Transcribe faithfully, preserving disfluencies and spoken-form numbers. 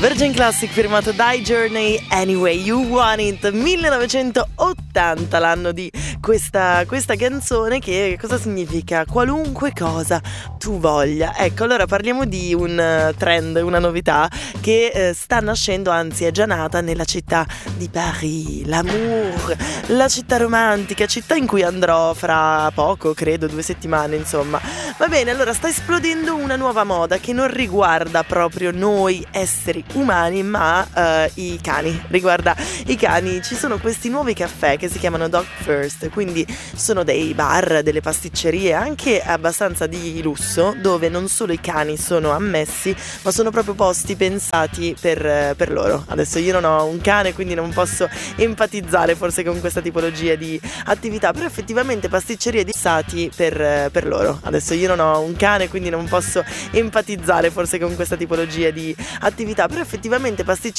Virgin Classic firmato Die Journey, Anyway You Want It, millenovecentottanta l'anno di questa, questa canzone, che cosa significa? Qualunque cosa tu voglia. Ecco, allora parliamo di un trend, una novità che eh, sta nascendo, anzi è già nata nella città di Paris, l'amour, la città romantica, città in cui andrò fra poco, credo due settimane insomma. Va bene, allora sta esplodendo una nuova moda che non riguarda proprio noi esseri umani, ma uh, i cani. Riguarda i cani. Ci sono questi nuovi caffè che si chiamano Dog First, quindi sono dei bar, delle pasticcerie anche abbastanza di lusso, dove non solo i cani sono ammessi, ma sono proprio posti pensati per, per loro. Adesso io non ho un cane, quindi non posso empatizzare forse con questa tipologia di attività, però effettivamente pasticcerie pensati per, per loro. Adesso io non ho un cane, quindi non posso empatizzare forse con questa tipologia di attività, però effettivamente pasticcerie